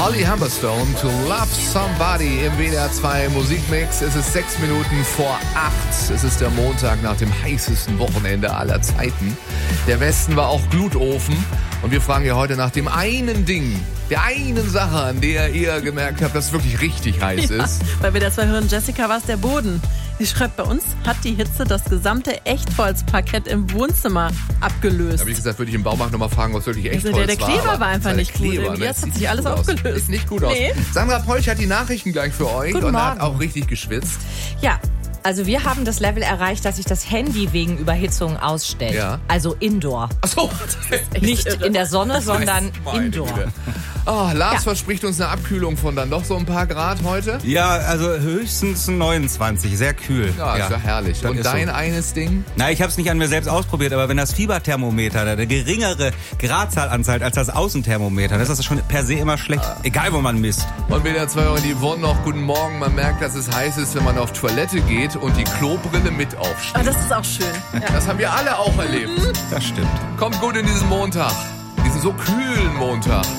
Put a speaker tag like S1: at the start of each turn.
S1: Holly Humberstone, To Love Somebody im WDR 2 Musikmix. Es ist 6 Minuten vor 8. Es ist der Montag nach dem heißesten Wochenende aller Zeiten. Der Westen war auch Glutofen. Und wir fragen ja heute nach dem einen Ding, der einen Sache, an der ihr gemerkt habt, dass es wirklich richtig heiß ist.
S2: Bei WDR 2 hören Jessica, war es der Boden. Sie schreibt, bei uns hat die Hitze das gesamte Echtholzparkett im Wohnzimmer abgelöst.
S1: Da habe ich gesagt, würde ich im Baumarkt nochmal fragen, was wirklich Echtholz
S2: Also der Kleber
S1: war.
S2: war einfach nicht
S1: Kleber,
S2: gut.
S1: ne?
S2: Jetzt hat sich alles aufgelöst.
S1: Sieht nicht gut aus.
S2: Nee.
S1: Sandra Polch hat die Nachrichten gleich für euch
S3: Guten
S1: und hat
S3: Morgen.
S1: auch richtig geschwitzt.
S3: Ja, also wir haben das Level erreicht, dass sich das Handy wegen Überhitzung ausstellt.
S1: Ja.
S3: Also indoor.
S1: Achso.
S3: Nicht in der Sonne, sondern
S1: Meine
S3: indoor.
S1: Güte. Oh, Lars
S3: Ja.
S1: verspricht uns eine Abkühlung von dann doch so ein paar Grad heute.
S4: Ja, also höchstens 29, sehr kühl.
S1: Ja, ist ja herrlich.
S4: das
S1: Und
S4: ist
S1: dein
S4: so.
S1: eines Ding?
S4: Na, ich habe es nicht an mir selbst ausprobiert, aber wenn das Fieberthermometer eine geringere Gradzahl anzeigt als das Außenthermometer, dann ist das schon per se immer schlecht, egal wo man misst.
S1: Und WDR 2 Euro, die Yvonne noch, guten Morgen. Man merkt, dass es heiß ist, wenn man auf Toilette geht und die Klobrille mit aufsteht.
S2: Aber das ist auch schön. Ja.
S1: Das haben wir alle auch erlebt.
S4: Das stimmt.
S1: Kommt gut in diesen Montag. Diesen so kühlen Montag.